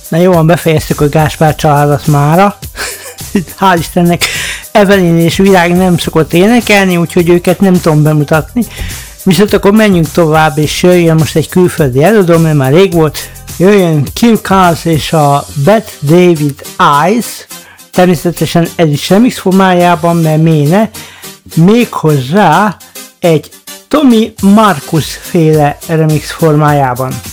Na jó, van, befejeztük a Gáspár családot mára. Hál' Istennek Evelyn és Virág nem szokott énekelni, úgyhogy őket nem tudom bemutatni. Viszont akkor menjünk tovább, és jöjjön most egy külföldi előadó, mert már rég volt. Jöjjön Kim Carnes és a Bette David Eyes. Természetesen ez is remix formájában, mert méne. Méghozzá egy Tommy Marcus féle remix formájában.